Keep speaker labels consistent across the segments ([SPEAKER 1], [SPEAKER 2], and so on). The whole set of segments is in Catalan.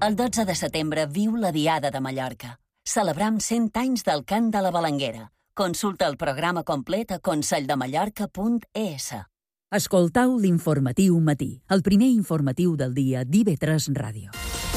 [SPEAKER 1] El 12 de setembre viu la Diada de Mallorca. Celebram 100 anys del cant de la Balanguera. Consulta el programa complet a conselldemallorca.es.
[SPEAKER 2] Escoltau l'Informatiu Matí, el primer informatiu del dia d'IV3 Ràdio.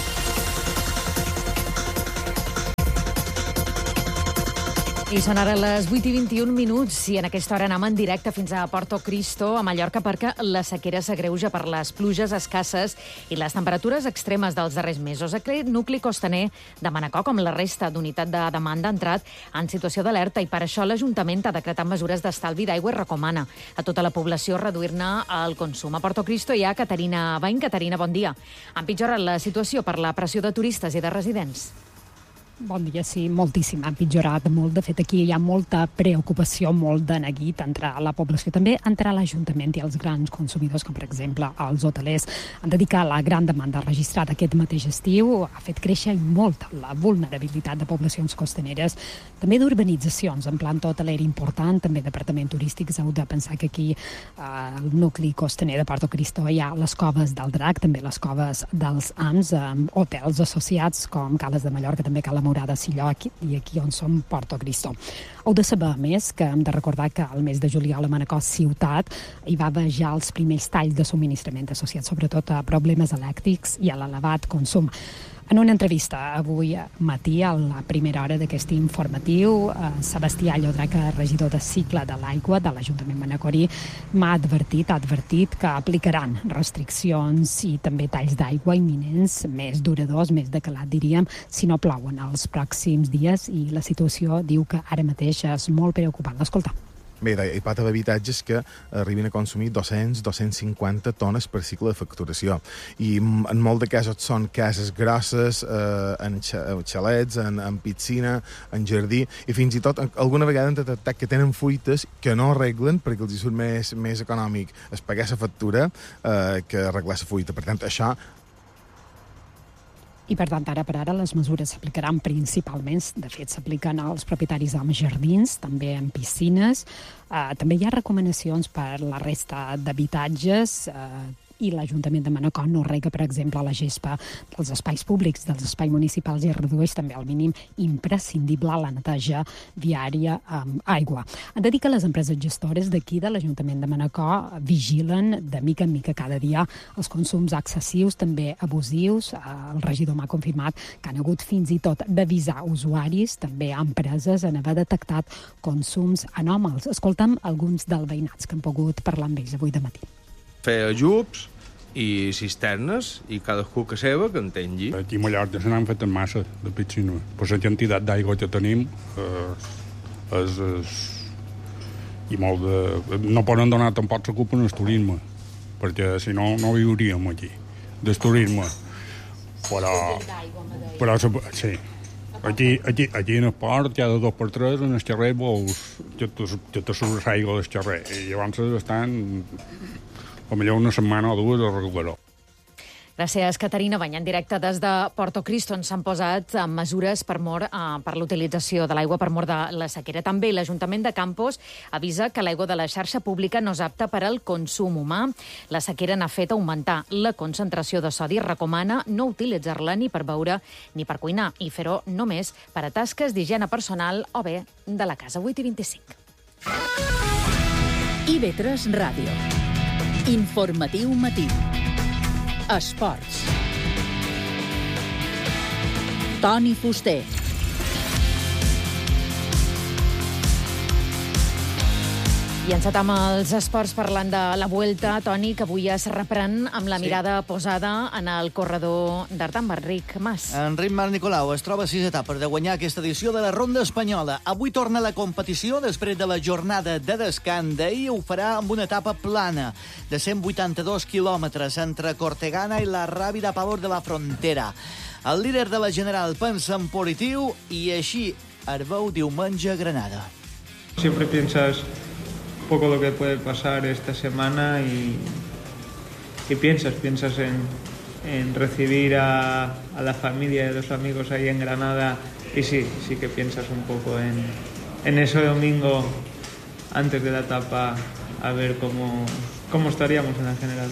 [SPEAKER 3] I són ara les 8:21 i en aquesta hora anem en directe fins a Porto Cristo, a Mallorca, perquè la sequera s'agreuja per les pluges escasses i les temperatures extremes dels darrers mesos. Aquest nucli costaner de Manacor, com la resta d'unitat de demanda, ha entrat en situació d'alerta i per això l'Ajuntament ha decretat mesures d'estalvi d'aigua i recomana a tota la població reduir-ne el consum. A Porto Cristo hi ha Caterina Bain. Caterina, bon dia. Ha empitjorat la situació per la pressió de turistes i de residents?
[SPEAKER 4] Bon dia, sí, moltíssim. Ha empitjorat molt. De fet, aquí hi ha molta preocupació, molt de neguit entre la població, també entre l'Ajuntament i els grans consumidors, com per exemple els hotelers. Han de dir que la gran demanda registrada aquest mateix estiu ha fet créixer molt la vulnerabilitat de poblacions costaneres, també d'urbanitzacions en planta hotelera important, també d'apartaments turístics. Heu de pensar que aquí al nucli costaner de Porto Cristo hi ha les coves del Drac, també les coves dels Ams, hotels associats com Cales de Mallorca, també Cala Morada, Silloc i aquí on som Porto Cristo. Heu de saber, a més, que hem de recordar que al mes de juliol a Manacor ciutat hi va haver ja els primers talls de subministrament associats sobretot a problemes elèctrics i a l'elevat consum. En una entrevista avui matí, a la primera hora d'aquest informatiu, Sebastià Llodraca, regidor de cicle de l'aigua de l'Ajuntament manacorí, ha advertit que aplicaran restriccions i també talls d'aigua imminents, més duradors, més de calat, diríem, si no plouen els pròxims dies, i la situació diu que ara mateix és molt preocupant. L'escolta.
[SPEAKER 5] Bé, hi pot haver habitatges que arriben a consumir 200-250 tones per cicle de facturació. I en molt de casos són cases grosses, en xalets, en piscina, en jardí, i fins i tot alguna vegada han detectat que tenen fuites que no arreglen perquè els hi surt més econòmic es pagar la factura que arreglar la fuita. Per tant, això...
[SPEAKER 4] I, per tant, ara per ara les mesures s'aplicaran principalment, de fet, s'apliquen als propietaris dels jardins, també en piscines. També hi ha recomanacions per la resta d'habitatges i l'Ajuntament de Manacor no rega, per exemple, la gespa dels espais públics, dels espais municipals, i redueix també al mínim imprescindible la neteja viària amb aigua. Han de dir que les empreses gestores d'aquí de l'Ajuntament de Manacor vigilen de mica en mica cada dia els consums excessius, també abusius. El regidor m'ha confirmat que han hagut fins i tot d'avisar usuaris, també empreses, en haver detectat consums anòmals. Escoltem alguns dels veïnats que han pogut parlar amb ells avui de matí.
[SPEAKER 6] Fer ajuts i cisternes, i cadascú que seva, que entengui.
[SPEAKER 7] Aquí a Mallorca se n'han fet en massa de piscina. Per la quantitat d'aigua que tenim i molt de... No poden donar tampoc la culpa al turisme, perquè si no, no viuríem aquí, del turisme. Però sí. Aquí en el port, cada 2 per 3, en el xerrer vols que te surts aigua del xerrer. I llavors estan... millor una setmana o dues a recuperar.
[SPEAKER 3] Gràcies, Caterina Bain. En directe des de Porto Cristo ens han posat mesures per l'utilització de l'aigua per mor de la sequera. També l'Ajuntament de Campos avisa que l'aigua de la xarxa pública no és apta per al consum humà. La sequera n'ha fet augmentar la concentració de sodi. Recomana no utilitzar-la ni per beure ni per cuinar i fer-ho només per a tasques d'higiene personal o bé de la casa. 8:25.
[SPEAKER 2] IV3 Ràdio. Informatiu matí. Esports. Toni Fuster.
[SPEAKER 3] I encetam els esports parlant de la Vuelta, Toni, que avui es reprèn amb la mirada posada en el corredor d'Artán, Enric Mas.
[SPEAKER 8] Enric Mas Nicolau es troba a 6 etapes de guanyar aquesta edició de la Ronda Espanyola. Avui torna la competició després de la jornada de descans. D'ahir ho farà amb una etapa plana de 182 quilòmetres entre Cortegana i la Rábida Pavor de la Frontera. El líder de la General pensa en positiu i així es veu diumenge a Granada.
[SPEAKER 9] Siempre piensas un poco lo que puede pasar esta semana y piensas en recibir a la familia y a los amigos ahí en Granada, y sí que piensas un poco en ese domingo antes de la etapa, a ver cómo estaríamos en la general.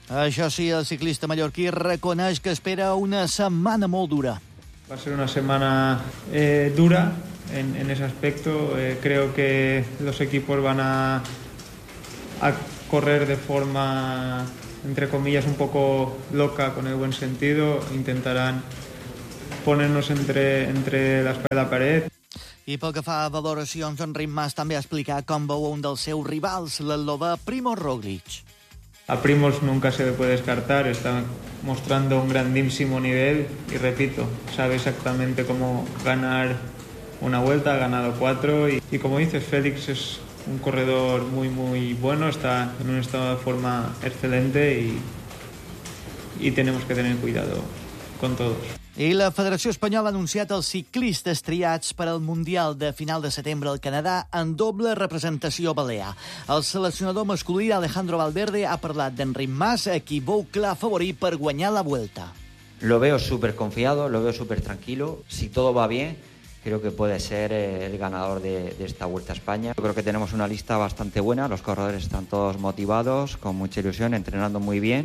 [SPEAKER 8] Això sí, el ciclista mallorquí reconeix que espera una setmana molt dura.
[SPEAKER 9] Va a ser una semana dura en ese aspecto. Creo que los equipos van a correr de forma, entre comillas, un poco loca, con el buen sentido. Intentarán ponernos entre la espalda y la pared.
[SPEAKER 8] I pel que fa a valoracions, Enric Mas també ha explicat com veu un dels seus rivals, l'eslovè Primož Roglič.
[SPEAKER 9] A Primož nunca se le puede descartar, está mostrando un grandísimo nivel y repito, sabe exactamente cómo ganar una vuelta, ha ganado 4 y como dices, Félix es un corredor muy muy bueno, está en un estado de forma excelente y tenemos que tener cuidado con todos.
[SPEAKER 8] I la Federació Espanyola ha anunciat els ciclistes triats per al Mundial de final de setembre al Canadà en doble representació balear. El seleccionador masculí Alejandro Valverde ha parlat d'Enric Mas, a qui veu clar favorit per guanyar la Vuelta.
[SPEAKER 10] Lo veo súper confiado, lo veo súper tranquilo. Si todo va bien, creo que puede ser el ganador de esta Vuelta a España. Yo creo que tenemos una lista bastante buena, los corredores están todos motivados, con mucha ilusión, entrenando muy bien.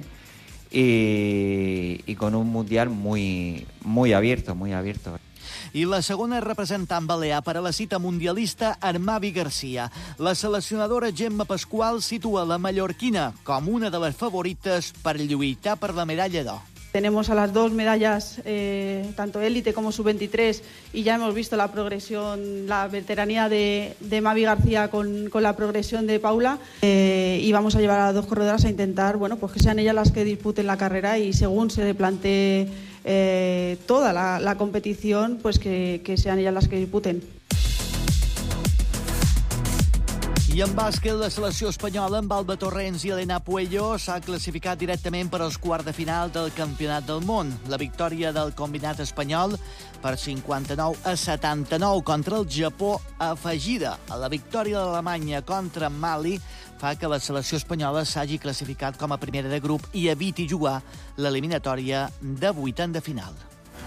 [SPEAKER 10] Y con un mundial muy abierto, muy abierto.
[SPEAKER 8] I la segona representant balear per a la cita mundialista, Armavi Garcia. La seleccionadora Gemma Pascual situa la mallorquina com una de les favorites per lluitar per la medalla d'or.
[SPEAKER 11] Tenemos a las dos medallas, tanto élite como sub-23, y ya hemos visto la progresión, la veteranía de Mavi García con la progresión de Paula, y vamos a llevar a las dos corredoras a intentar, bueno, pues que sean ellas las que disputen la carrera y según se le plantee toda la competición, pues que sean ellas las que disputen.
[SPEAKER 8] I en bàsquet, la selecció espanyola amb Alba Torrents i Elena Puello s'ha classificat directament per als quarts de final del Campionat del Món. La victòria del combinat espanyol per 59-79 contra el Japó, afegida a la victòria de l'Alemanya contra Mali, fa que la selecció espanyola s'hagi classificat com a primera de grup i eviti jugar l'eliminatòria de vuitens de final.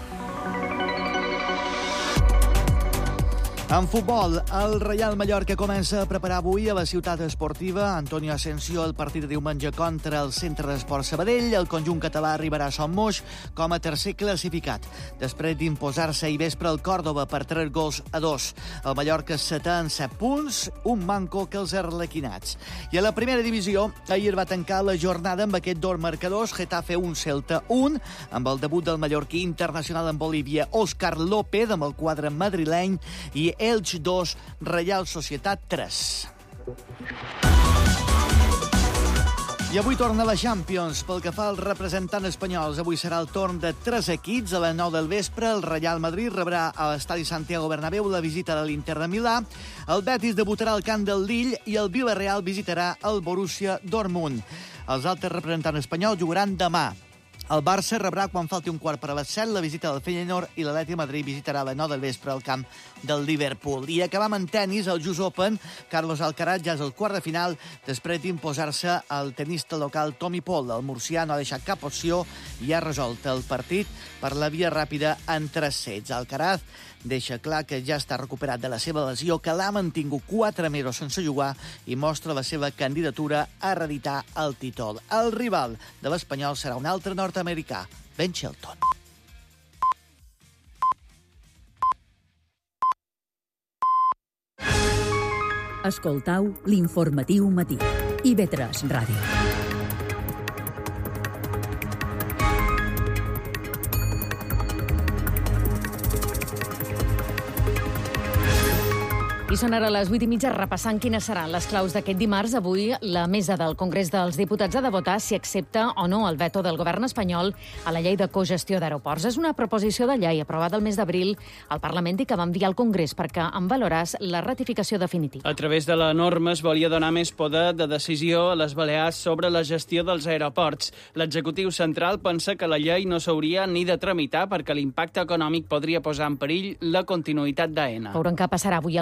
[SPEAKER 8] En futbol, el Reial Mallorca comença a preparar avui a la ciutat esportiva Antonio Asensio el partit de diumenge contra el Centre d'Esport Sabadell. El conjunt català arribarà a Son Moix com a tercer classificat, després d'imposar-se ahir vespre el Còrdova per 3-2. El Mallorca és setè en 7 punts, un manco que els arlequinats. I a la primera divisió, ahir va tancar la jornada amb aquests dos marcadors: Getafe 1, Celta 1, amb el debut del mallorquí internacional en Bolívia, Òscar López, amb el quadre madrileny, i Elx 2, Reial Societat 3. I avui torna la Champions. Pel que fa als representants espanyols, avui serà el torn de 3 equips. A les 9 del vespre, el Real Madrid rebrà a l'estadi Santiago Bernabéu la visita de l'Inter de Milà, el Betis debutarà al camp del Lille i el Villarreal visitarà el Borussia Dortmund. Els altres representants espanyols jugaran demà. El Barça rebrà, quan falti un quart per a les 7, la visita del Feyenoord i l'Atlètic de Madrid visitarà a les 9 del vespre al camp del Liverpool. I acabam en tennis, el US Open. Carlos Alcaraz ja és el quart de final després d'imposar-se al tenista local Tommy Paul. El murcià no ha deixat cap opció i ha resolt el partit per la via ràpida en 3 sets. Alcaraz deixa clar que ja està recuperat de la seva lesió, que l'ha mantingut 4 mesos sense jugar, i mostra la seva candidatura a reeditar el títol. El rival de l'Espanyol serà un altre nord-americà, Ben Shelton.
[SPEAKER 2] Escoltau l'informatiu matí. IB3 Ràdio.
[SPEAKER 3] I són ara les 8:30, repassant quines seran les claus d'aquest dimarts. Avui la mesa del Congrés dels Diputats ha de votar si accepta o no el veto del govern espanyol a la llei de cogestió d'aeroports. És una proposició de llei aprovada el mes d'abril al Parlament i que va enviar al Congrés perquè en valoràs la ratificació definitiva.
[SPEAKER 12] A través de la norma es volia donar més poder de decisió a les Balears sobre la gestió dels aeroports. L'executiu central pensa que la llei no s'hauria ni de tramitar perquè l'impacte econòmic podria posar en perill la continuïtat d'AENA.
[SPEAKER 3] Veurem què passarà avui al Congrés.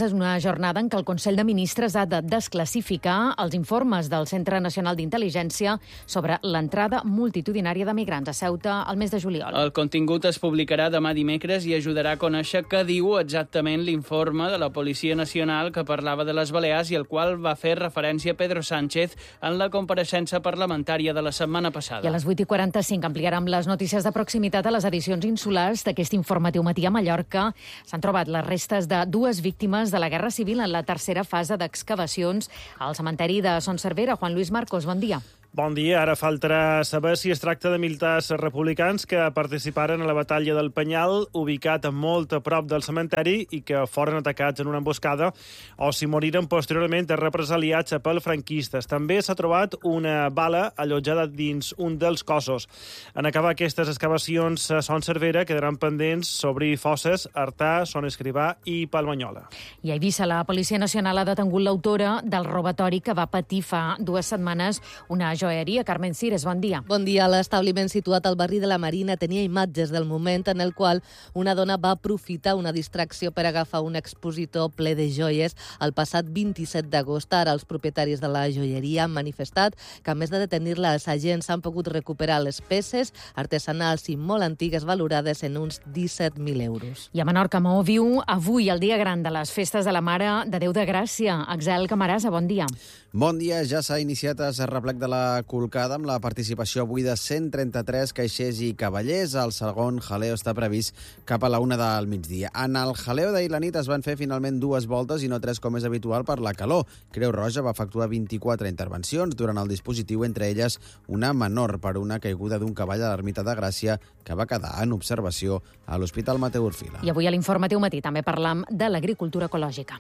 [SPEAKER 3] Comença una jornada en què el Consell de Ministres ha de desclassificar els informes del Centre Nacional d'Intel·ligència sobre l'entrada multitudinària de migrants a Ceuta al mes de juliol.
[SPEAKER 12] El contingut es publicarà demà dimecres i ajudarà a conèixer què diu exactament l'informe de la Policia Nacional que parlava de les Balears i el qual va fer referència Pedro Sánchez en la compareixença parlamentària de la setmana passada.
[SPEAKER 3] I a les 8:45 ampliarem les notícies de proximitat a les edicions insulars d'aquest informatiu matí a Mallorca. S'han trobat les restes de dues víctimes de la Guerra Civil en la tercera fase d'excavacions al cementeri de Son Servera. Juan Luis Marcos, bon dia.
[SPEAKER 13] Bon dia. Ara faltarà saber si es tracta de militars republicans que participaren a la batalla del Penyal, ubicat molt a prop del cementeri i que foren atacats en una emboscada, o si moriren posteriorment represaliats per franquistes. També s'ha trobat una bala allotjada dins un dels cossos. En acabar aquestes excavacions a Son Servera quedaran pendents s'obrir fosses a Artà, Son Escrivà i Palmanyola.
[SPEAKER 3] I a Eivissa, la Policia Nacional ha detengut l'autora del robatori que va patir fa 2 setmanes una joieria. Carmen Cires, bon dia.
[SPEAKER 14] Bon dia. L'establiment situat al barri de la Marina tenia imatges del moment en el qual una dona va aprofitar una distracció per agafar un expositor ple de joies el passat 27 d'agost. Ara els propietaris de la joieria han manifestat que, a més de detenir-la, els agents han pogut recuperar les peces artesanals i molt antigues valorades en uns 17.000 euros.
[SPEAKER 3] I a Menorca, Maó viu avui el dia gran de les festes de la Mare de Déu de Gràcia. Axel Camarasa, bon dia.
[SPEAKER 15] Bon dia. Ja s'ha iniciat el replec de la Colcada amb la participació avui de 133 caixers i cavallers. El segon jaleo està previst cap a la 1 del migdia. En el jaleo d'ahir la nit es van fer finalment 2 voltes i no 3 com és habitual per la calor. Creu Roja va efectuar 24 intervencions durant el dispositiu, entre elles una menor per una caiguda d'un cavall a l'Ermita de Gràcia que va quedar en observació a l'Hospital Mateu Orfila.
[SPEAKER 3] I avui a l'Informatiu Matí també parlam de l'agricultura ecològica.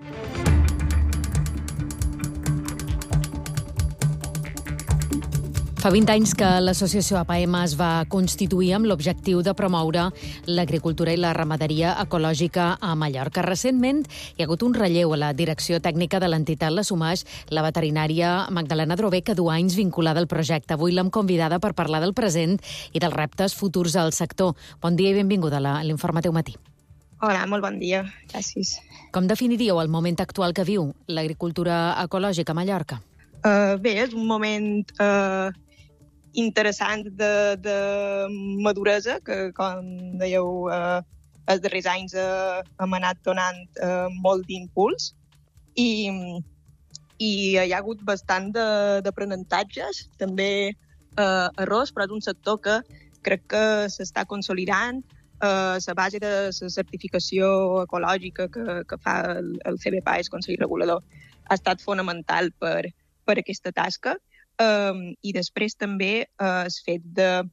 [SPEAKER 3] Fa 20 anys que l'associació APM es va constituir amb l'objectiu de promoure l'agricultura i la ramaderia ecològica a Mallorca. Recentment hi ha hagut un relleu a la direcció tècnica de l'entitat. L'assumeix la veterinària Magdalena Drové, que du anys vinculada al projecte. Avui l'hem convidada per parlar del present i dels reptes futurs al sector. Bon dia i benvinguda a l'Informatiu Matí.
[SPEAKER 16] Hola, molt bon dia. Gràcies.
[SPEAKER 3] Com definiríeu el moment actual que viu l'agricultura ecològica a Mallorca?
[SPEAKER 16] Bé, és un moment interessant de maduresa, que, com dèieu, els darrers anys hem anat donant molt d'impuls i hi ha hagut bastant d'aprenentatges, també errors, però és un sector que crec que s'està consolidant. La base de la certificació ecològica que fa el CBPA, el Consell Regulador, ha estat fonamental per aquesta tasca. I després també el fet de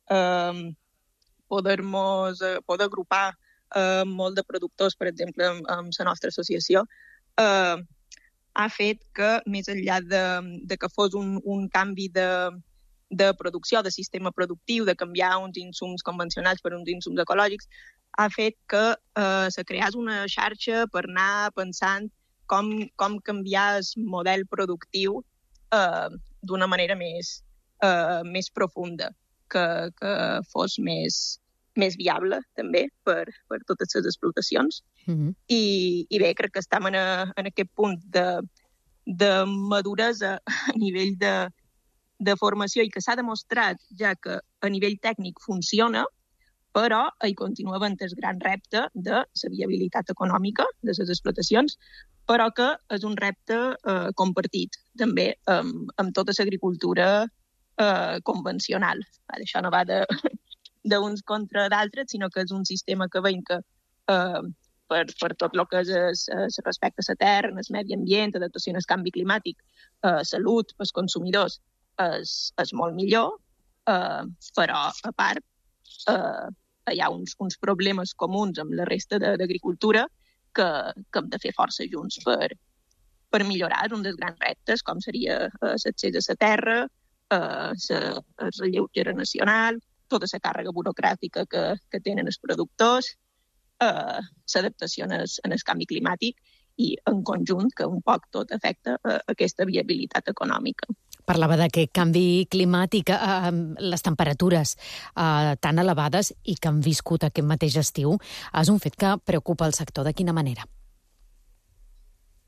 [SPEAKER 16] poder agrupar molt de productors, per exemple, amb la nostra associació, ha fet que, més enllà de que fos un canvi de producció, de sistema productiu, de canviar uns insums convencionals per uns insums ecològics, ha fet que se creés una xarxa per anar pensant com canviar el model productiu d'una manera més profunda, que fos més viable també per totes les explotacions. I bé, crec que estem en aquest punt de maduresa a nivell de formació i que s'ha demostrat ja que a nivell tècnic funciona, però hi continua havent el gran repte de la viabilitat econòmica de les explotacions, però que és un repte compartit també amb tota l'agricultura convencional. Això no va d'uns contra d'altres, sinó que és un sistema que veiem que per tot el que és respecte a la terra, el medi ambient, adaptació al canvi climàtic, salut pels consumidors, és molt millor, però a part hi ha uns problemes comuns amb la resta d'agricultura que hem de fer força junts per millorar un dels grans reptes, com seria l'accés a la terra, el relleu generacional, tota la càrrega burocràtica que tenen els productors, l'adaptació en el canvi climàtic i, en conjunt, que un poc tot afecta aquesta viabilitat econòmica.
[SPEAKER 3] Parlava d'aquest canvi climàtic, les temperatures tan elevades i que han viscut aquest mateix estiu, és un fet que preocupa el sector. De quina manera?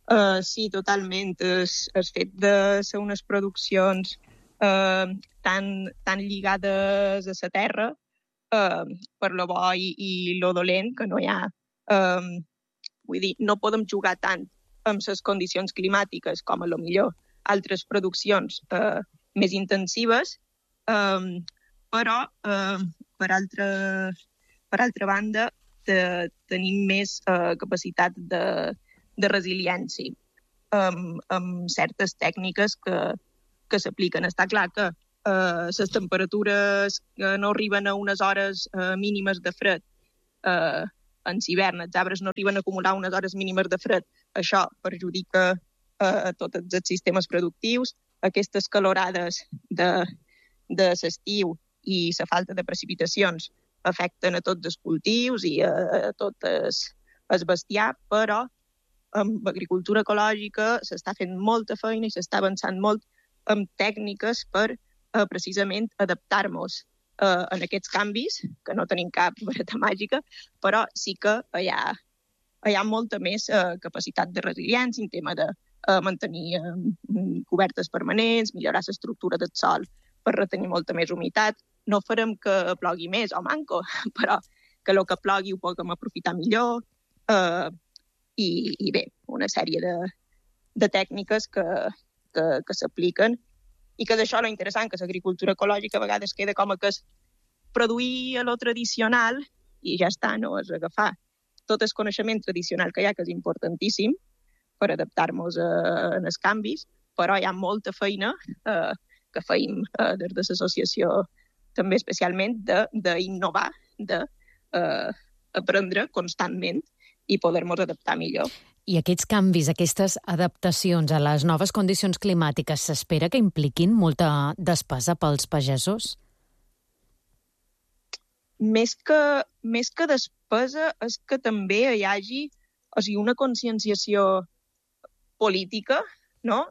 [SPEAKER 16] Sí, totalment. El fet de ser unes produccions tan lligades a la terra, per lo bo i lo dolent, que no hi ha... Vull dir, no podem jugar tant amb les condicions climàtiques com a lo millor altres produccions més intensives, però, per altra banda, tenim més capacitat de resiliència amb certes tècniques que s'apliquen. Està clar que les temperatures que no arriben a unes hores mínimes de fred en hivern, els arbres no arriben a acumular unes hores mínimes de fred. Això perjudica tots els sistemes productius. Aquestes calorades de l'estiu i la falta de precipitacions afecten a tots els cultius i a tot el bestiar, però amb agricultura ecològica s'està fent molta feina i s'està avançant molt amb tècniques per precisament adaptar-nos en aquests canvis, que no tenim cap vareta màgica, però sí que hi ha molta més capacitat de resiliència en tema de mantenir cobertes permanents, millorar l'estructura del sòl per retenir molta més humitat. No farem que plogui més o manco, però que el que plogui ho puguem aprofitar millor. I bé, una sèrie de tècniques que s'apliquen i que d'això lo interessant, que l'agricultura ecològica a vegades queda com que és produir a lo tradicional i ja està, no? És agafar tot el coneixement tradicional que hi ha, que és importantíssim per adaptar-nos als canvis, però hi ha molta feina que feim des de l'associació també especialment d'innovar, d'aprendre constantment i poder-nos adaptar millor.
[SPEAKER 3] I aquests canvis, aquestes adaptacions a les noves condicions climàtiques, s'espera que impliquin molta despesa pels pagesos?
[SPEAKER 16] Més que despesa és que també hi hagi una conscienciació política, no?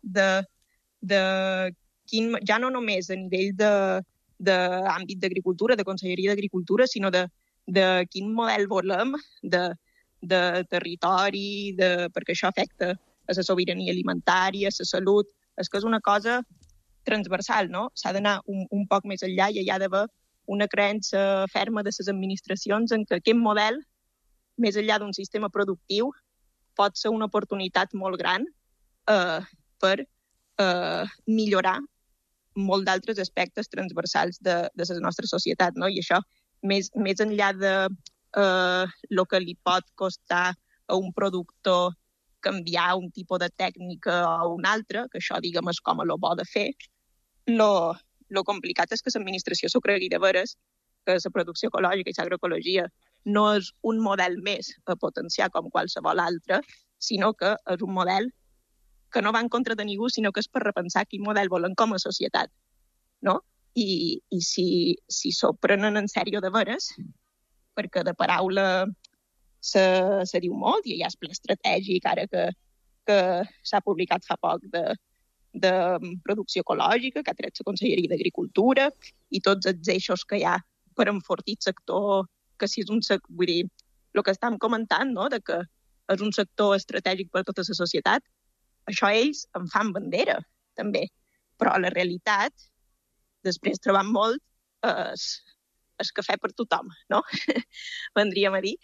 [SPEAKER 16] Ja no només a nivell d'àmbit d'agricultura, de Conselleria d'Agricultura, sinó de quin model volem de territori, perquè això afecta a la sobirania alimentària, a la salut. És que és una cosa transversal, no? S'ha d'anar un poc més enllà i hi ha d'haver una creença ferma de les administracions en que aquest model, més enllà d'un sistema productiu, pot ser una oportunitat molt gran per millorar molt d'altres aspectes transversals de la nostra societat, no? I això, més enllà de el que li pot costar a un productor canviar un tipus de tècnica o un altre, que això, diguem, és com a lo bo de fer, lo complicat és que l'administració s'ho cregui de veres, que la producció ecològica i l'agroecologia no és un model més a potenciar com qualsevol altre, sinó que és un model que no va en contra de ningú, sinó que és per repensar quin model volen com a societat, no? I si s'ho prenen en sèrio de veres, perquè de paraula se diu molt, i hi ha el pla estratègic ara que s'ha publicat fa poc de producció ecològica, que ha tret la Conselleria d'Agricultura, i tots els eixos que hi ha per enfortir el sector, que si és un sector, vull dir, el que estàvem comentant, no?, de que és un sector estratègic per tota la societat, això ells en fan bandera, també. Però la realitat, després trobant molt, és cafè per tothom, no? Vendríem a dir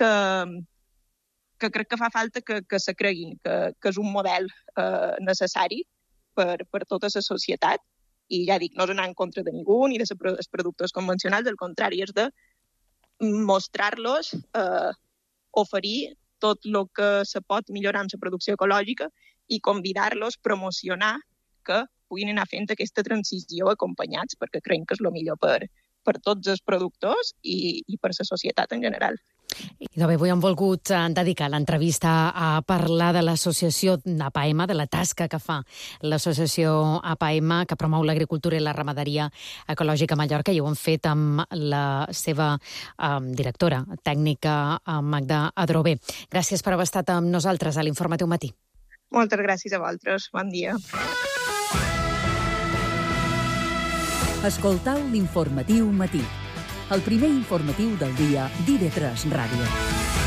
[SPEAKER 16] que crec que fa falta que se creguin que és un model necessari per tota la societat, i ja dic, no és anar en contra de ningú ni dels productors convencionals, al contrari, és de mostrar-los, oferir tot el que se pot millorar amb la producció ecològica i convidar-los, promocionar que puguin anar fent aquesta transició acompanyats, perquè creiem que és el millor per tots els productors i per la societat en general.
[SPEAKER 3] I bé, avui hem volgut dedicar l'entrevista a parlar de l'associació APAEMA, de la tasca que fa l'associació APAEMA, que promou l'agricultura i la ramaderia ecològica a Mallorca, i ho hem fet amb la seva directora tècnica, Magda Adrover. Gràcies per haver estat amb nosaltres a l'Informatiu Matí.
[SPEAKER 16] Moltes gràcies a vosaltres. Bon dia.
[SPEAKER 2] Escoltau l'Informatiu Matí, el primer informatiu del dia d'IV3 Ràdio.